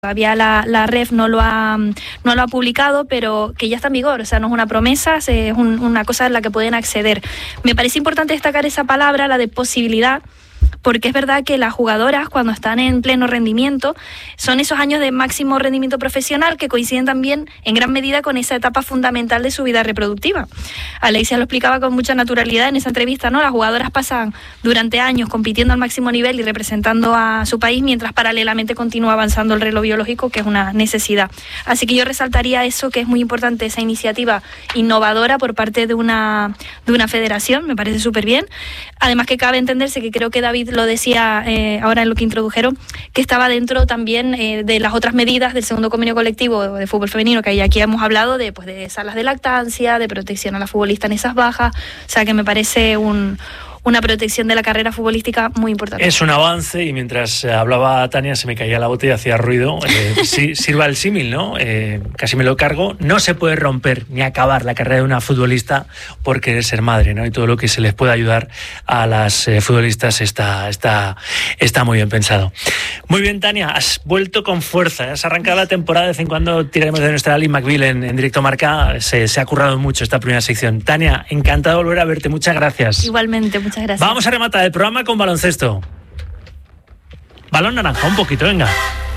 Todavía la REF no lo ha publicado, pero que ya está en vigor, o sea, no es una promesa, es una cosa en la que pueden acceder. Me parece importante destacar esa palabra, la de posibilidad, porque es verdad que las jugadoras, cuando están en pleno rendimiento, son esos años de máximo rendimiento profesional que coinciden también en gran medida con esa etapa fundamental de su vida reproductiva. Alexia lo explicaba con mucha naturalidad en esa entrevista, ¿no? Las jugadoras pasan durante años compitiendo al máximo nivel y representando a su país, mientras paralelamente continúa avanzando el reloj biológico, que es una necesidad. Así que yo resaltaría eso, que es muy importante, esa iniciativa innovadora por parte de una federación, me parece súper bien. Además que cabe entenderse, que creo que David lo decía ahora en lo que introdujeron, que estaba dentro también de las otras medidas del segundo convenio colectivo de fútbol femenino, que aquí hemos hablado de salas de lactancia, de protección a la futbolista en esas bajas, o sea que me parece una protección de la carrera futbolística muy importante. Es un avance, y mientras hablaba Tania se me caía la bota y hacía ruido. Sirva el símil, ¿no? Casi me lo cargo. No se puede romper ni acabar la carrera de una futbolista por querer ser madre, ¿no? Y todo lo que se les puede ayudar a las futbolistas está muy bien pensado. Muy bien, Tania, has vuelto con fuerza. Has arrancado la temporada, de vez en cuando tiraremos de nuestra Ali McBeal en Directo Marca. Se ha currado mucho esta primera sección. Tania, encantado de volver a verte. Muchas gracias. Igualmente, muchas gracias. Vamos a rematar el programa con baloncesto. Balón naranja, un poquito, venga.